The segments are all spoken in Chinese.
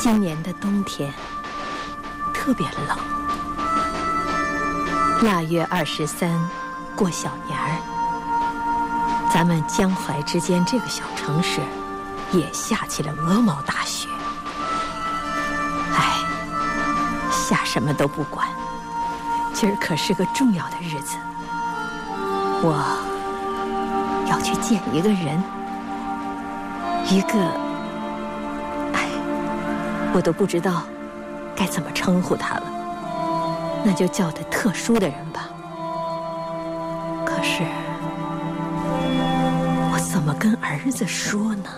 今年的冬天特别冷，腊月23过小年儿，咱们江淮之间这个小城市也下起了鹅毛大雪。哎，下什么都不管，今儿可是个重要的日子，我要去见一个人，一个，哎，我都不知道该怎么称呼他了，那就叫他特殊的人吧。可是我怎么跟儿子说呢？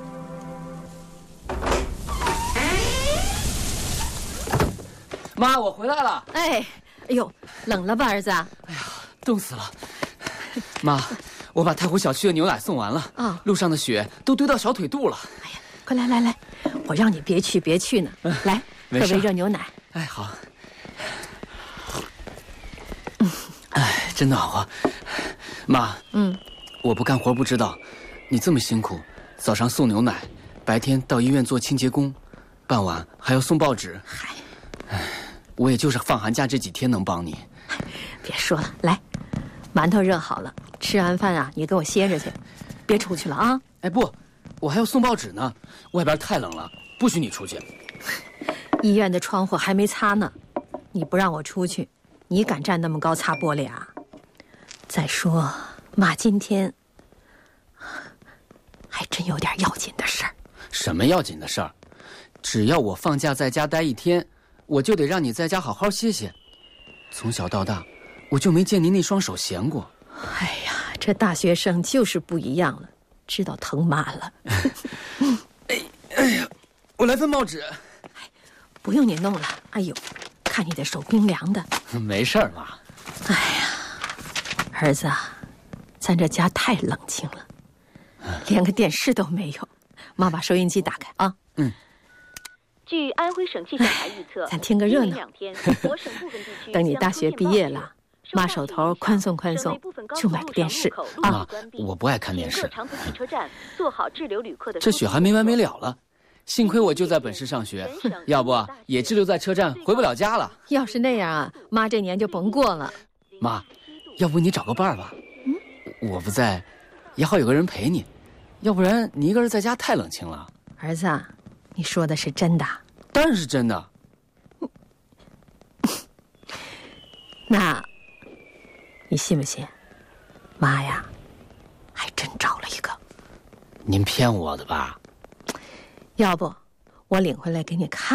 妈，我回来了。 哎呦，冷了吧，儿子？哎呀，冻死了。妈，我把太湖小区的牛奶送完了。啊，路上的雪都堆到小腿肚了。 哎呀，快来来来，我让你别去呢。来，喝杯热牛奶。 哎，好。哎，真暖和。妈，我不干活不知道，你这么辛苦，早上送牛奶，白天到医院做清洁工，傍晚还要送报纸。嗨，哎，我也就是放寒假这几天能帮你。 别说了，来，馒头热好了，吃完饭啊，你给我歇着去，别出去了啊。 哎，不，我还要送报纸呢，外边太冷了，不许你出去。 医院的窗户还没擦呢，你不让我出去，你敢站那么高擦玻璃啊？再说，妈今天还真有点要紧的事儿。 什么要紧的事儿？只要我放假在家待1天，我就得让你在家好好歇歇。从小到大，我就没见您那双手闲过。 哎呀，这大学生就是不一样了，知道疼妈了。 哎呀，我来份报纸。 不用你弄了，哎呦，看你的手冰凉的。 没事儿，妈。 哎呀，儿子啊，咱这家太冷清了，连个电视都没有。妈把收音机打开啊。 据安徽省气象台预测， 咱听个热闹。 我省部分地区等你大学毕业了，妈手头宽松宽松，就买个电视啊。 妈，我不爱看电视。 长途汽车站做好滞留旅客的。 这雪还没完没了了，幸亏我就在本市上学，要不也滞留在车站回不了家了。 要是那样啊，妈这年就甭过了。 妈，要不你找个伴儿吧？我不在，也好有个人陪你，要不然你一个人在家太冷清了。 儿子啊，你说的是真的？ 当然是真的。 那，你信不信？妈呀，还真找了一个。 您骗我的吧？ 要不，我领回来给你看。